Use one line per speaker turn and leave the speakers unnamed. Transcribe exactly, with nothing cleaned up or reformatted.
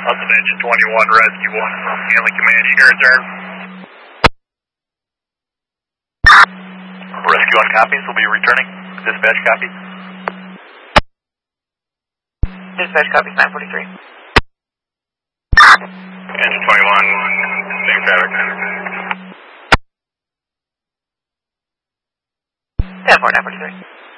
Up to Engine twenty-one, Rescue one from Hanley Command, you can return. Rescue one copies, we'll be returning. Dispatch copy.
Dispatch copies, nine forty-three.
Engine twenty-one, same traffic.
ten four, nine forty-three.